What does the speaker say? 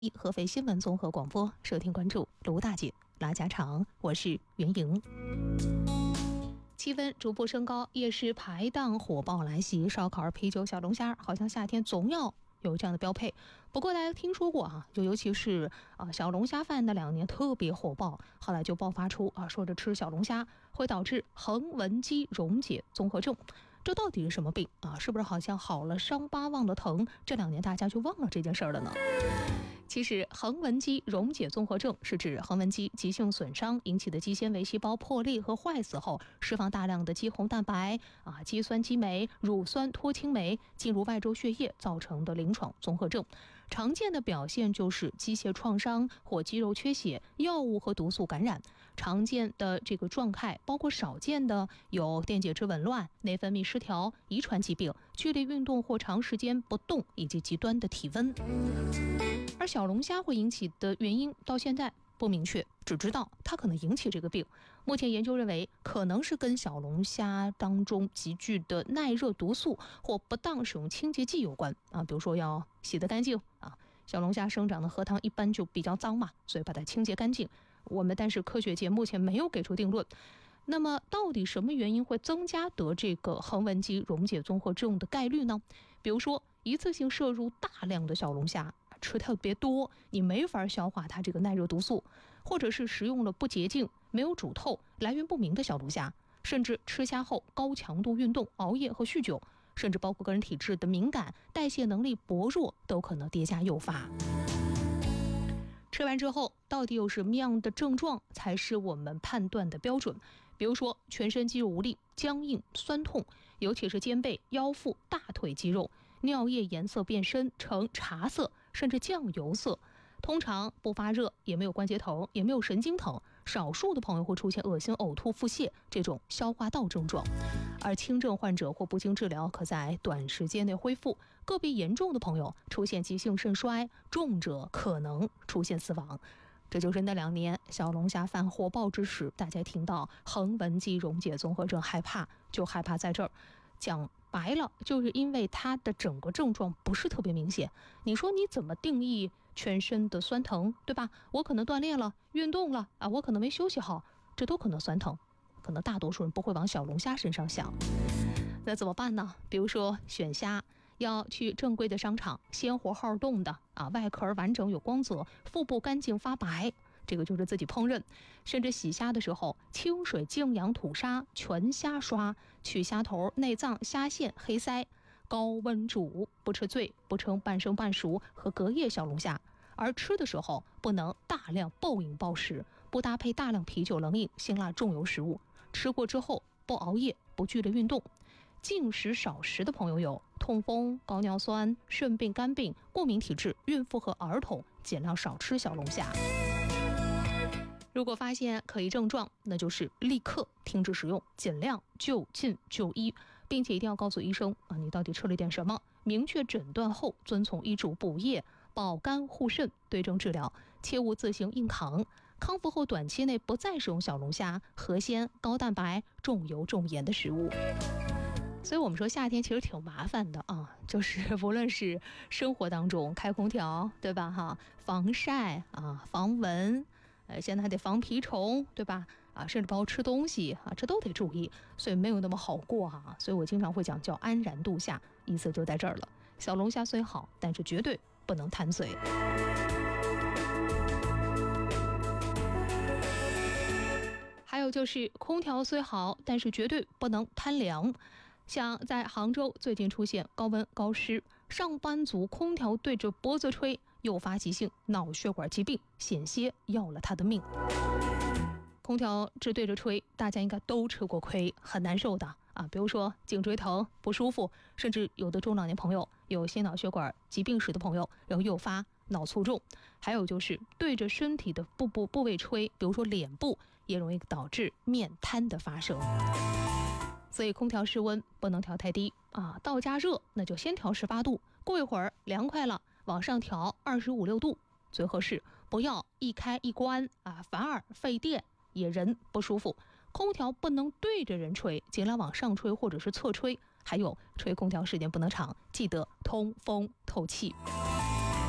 合肥新闻综合广播，收听关注卢大姐拉家常，我是袁莹。气温逐步升高，夜市排档火爆来袭，烧烤、啤酒、小龙虾，好像夏天总要有这样的标配。不过大家听说过啊，就尤其是小龙虾饭那2年特别火爆，后来就爆发出说着吃小龙虾会导致横纹肌溶解综合症。这到底是什么病啊？是不是好像好了伤疤忘了疼？这2年大家就忘了这件事了呢？其实横纹肌溶解综合症是指横纹肌急性损伤引起的肌纤维细胞破裂和坏死后，释放大量的肌红蛋白、肌酸激酶、乳酸脱氢酶进入外周血液造成的临床综合症。常见的表现就是机械创伤或肌肉缺血、药物和毒素感染。常见的这个状态包括少见的有电解质紊乱、内分泌失调、遗传疾病、剧烈运动或长时间不动以及极端的体温。而小龙虾会引起的原因到现在不明确，只知道它可能引起这个病。目前研究认为可能是跟小龙虾当中集聚的耐热毒素或不当使用清洁剂有关比如说要洗得干净小龙虾生长的河塘一般就比较脏嘛，所以把它清洁干净。但是科学界目前没有给出定论。那么到底什么原因会增加得这个横纹肌溶解综合症的概率呢？比如说一次性摄入大量的小龙虾，吃特别多，你没法消化它这个耐热毒素，或者是食用了不洁净、没有煮透、来源不明的小龙虾，甚至吃虾后高强度运动、熬夜和酗酒，甚至包括个人体质的敏感、代谢能力薄弱，都可能叠加诱发。吃完之后到底有什么样的症状才是我们判断的标准？比如说全身肌肉无力、僵硬、酸痛，尤其是肩背、腰腹、大腿肌肉，尿液颜色变深呈茶色甚至酱油色，通常不发热，也没有关节疼，也没有神经疼，少数的朋友会出现恶心、呕吐、腹泻这种消化道症状，而轻症患者或不经治疗可在短时间内恢复，个别严重的朋友出现急性肾衰，重者可能出现死亡。这就是那2年小龙虾饭火爆之时，大家听到横纹肌溶解综合症害怕，就害怕在这儿。讲白了，就是因为它的整个症状不是特别明显。你说你怎么定义全身的酸疼，对吧？我可能锻炼了、运动了我可能没休息好，这都可能酸疼。可能大多数人不会往小龙虾身上想。那怎么办呢？比如说选虾，要去正规的商场，鲜活好动的外壳完整有光泽，腹部干净发白，这个就是自己烹饪。甚至洗虾的时候，清水净氧吐沙，全虾刷，去虾头、内脏、虾线、黑鳃，高温煮，不吃醉，不称半生半熟和隔夜小龙虾。而吃的时候不能大量暴饮暴食，不搭配大量啤酒、冷饮、辛辣重油食物。吃过之后不熬夜，不剧烈运动。禁食少食的朋友有痛风、高尿酸、肾病、肝病、过敏体质、孕妇和儿童，尽量少吃小龙虾。如果发现可疑症状，那就是立刻停止食用，尽量就近就医，并且一定要告诉医生你到底吃了点什么，明确诊断后遵从医嘱补液、保肝护肾，对症治疗，切勿自行硬扛。康复后短期内不再使用小龙虾、河鲜、高蛋白、重油重盐的食物。所以我们说夏天其实挺麻烦的就是无论是生活当中开空调，对吧防晒防蚊，现在还得防蜱虫，对吧甚至包括吃东西这都得注意，所以没有那么好过所以我经常会讲叫安然度夏，意思就在这儿了。小龙虾虽好，但是绝对不能贪嘴。还有就是空调虽好，但是绝对不能贪凉。像在杭州最近出现高温高湿，上班族空调对着脖子吹，诱发急性脑血管疾病，险些要了他的命。空调只对着吹，大家应该都吃过亏，很难受的比如说颈椎疼不舒服，甚至有的中老年朋友有心脑血管疾病史的朋友，然后诱发脑卒中。还有就是对着身体的部位吹，比如说脸部，也容易导致面瘫的发生。所以空调室温不能调太低到家热那就先调18度，过一会儿凉快了往上调25、26度最合适，不要一开一关反而费电也人不舒服。空调不能对着人吹，尽量往上吹或者是侧吹，还有吹空调时间不能长，记得通风透气。